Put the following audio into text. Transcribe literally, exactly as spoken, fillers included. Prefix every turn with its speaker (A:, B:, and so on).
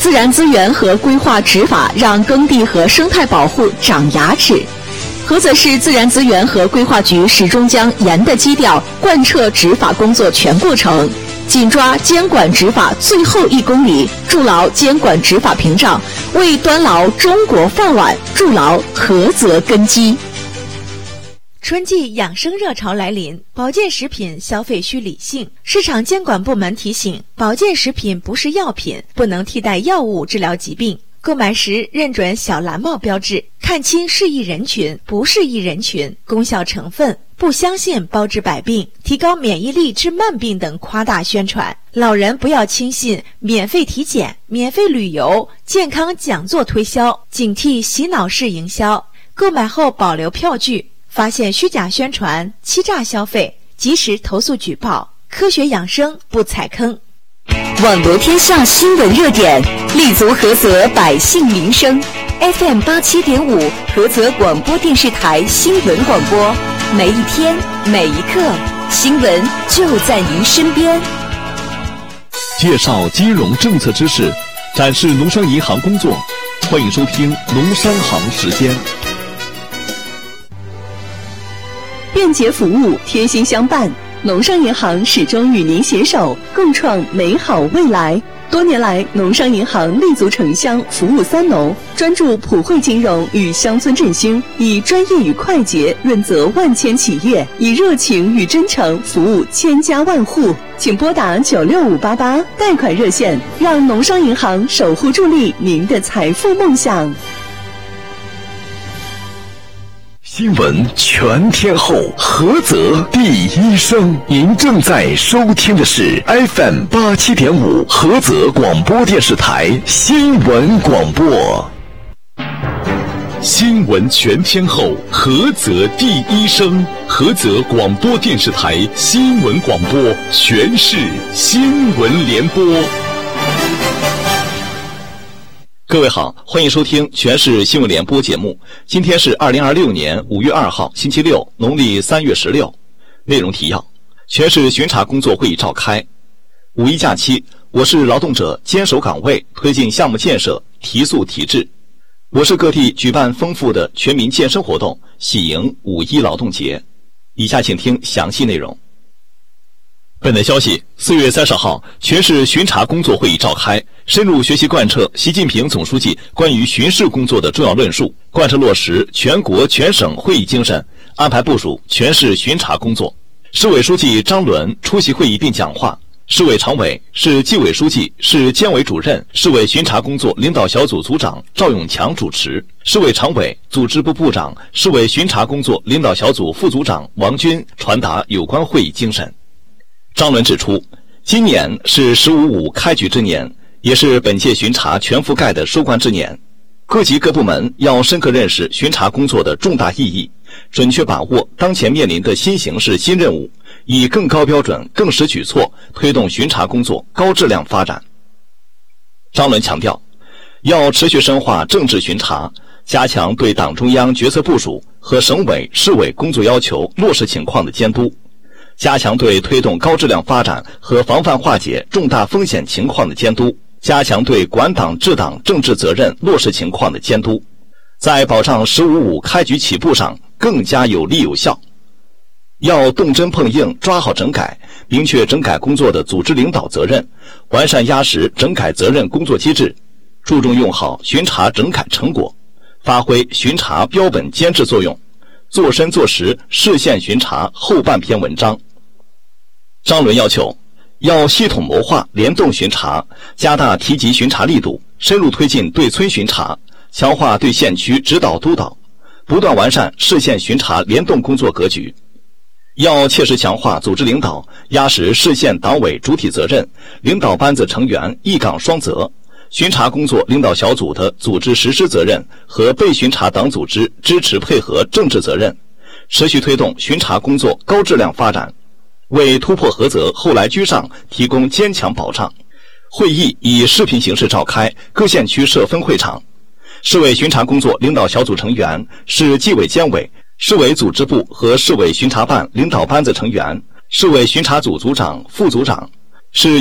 A: 自然资源和规划执法让耕地和生态保护长牙齿。菏泽市自然资源和规划局始终将严的基调贯彻执法工作全过程，紧抓监管执法最后一公里，筑牢监管执法屏障，为端牢中国饭碗筑牢菏泽根基。
B: 春季养生热潮来临，保健食品消费需理性。市场监管部门提醒，保健食品不是药品，不能替代药物治疗疾病。购买时认准小蓝帽标志，看清适宜人群、不适宜人群、功效成分，不相信包治百病、提高免疫力治慢病等夸大宣传。老人不要轻信免费体检、免费旅游、健康讲座推销，警惕洗脑式营销。购买后保留票据，发现虚假宣传、欺诈消费，及时投诉举报。科学养生不踩坑。
A: 网罗天下新闻热点，立足菏泽百姓民生。F M 八七点五，菏泽广播电视台新闻广播，每一天每一刻，新闻就在您身边。
C: 介绍金融政策知识，展示农商银行工作，欢迎收听农商行时间。
A: 便捷服务，贴心相伴。农商银行始终与您携手，共创美好未来。多年来，农商银行立足城乡，服务三农，专注普惠金融与乡村振兴，以专业与快捷润泽万千企业，以热情与真诚服务千家万户。请拨打九六五八八贷款热线，让农商银行守护助力您的财富梦想。
C: 新闻全天候，菏泽第一声。您正在收听的是 F M 八七点五菏泽广播电视台新闻广播。新闻全天候，菏泽第一声。菏泽广播电视台新闻广播，全市新闻联播。各位好，欢迎收听全市新闻联播节目。今天是二零二六年五月二号，星期六，农历三月十六。内容提要：全市巡查工作会议召开。五一假期，我市劳动者坚守岗位，推进项目建设，提速提质。我市各地举办丰富的全民健身活动，喜迎五一劳动节。以下请听详细内容。本台消息，四月三十号，全市巡查工作会议召开，深入学习贯彻习近平总书记关于巡视工作的重要论述，贯彻落实全国全省会议精神，安排部署全市巡查工作。市委书记张伦出席会议并讲话。市委常委、市纪委书记、市监委主任、市委巡查工作领导小组组长赵永强主持。市委常委、组织部部长、市委巡查工作领导小组副组长王军传达有关会议精神。张伦指出，今年是“十五五”开局之年，也是本届巡查全覆盖的收官之年。各级各部门要深刻认识巡查工作的重大意义，准确把握当前面临的新形势新任务，以更高标准、更实举措推动巡查工作高质量发展。张伦强调，要持续深化政治巡查，加强对党中央决策部署和省委、市委工作要求落实情况的监督，加强对推动高质量发展和防范化解重大风险情况的监督，加强对管党治党政治责任落实情况的监督，在保障“十五五”开局起步上更加有力有效。要动真碰硬，抓好整改，明确整改工作的组织领导责任，完善压实整改责任工作机制，注重用好巡查整改成果，发挥巡查标本监制作用，做深做实市县巡查后半篇文章。张伦要求，要系统谋划联动巡查，加大提级巡查力度，深入推进对村巡查，强化对县区指导督导，不断完善市县巡查联动工作格局。要切实强化组织领导，压实市县党委主体责任，领导班子成员一岗双责，巡查工作领导小组的组织实施责任和被巡查党组织支持配合政治责任，持续推动巡查工作高质量发展，为突破菏泽后来居上提供坚强保障。会议以视频形式召开，各县区设分会场。市委巡查工作领导小组成员、市纪委监委、市委组织部和市委巡查办领导班子成员、市委巡查组组长、副组长、市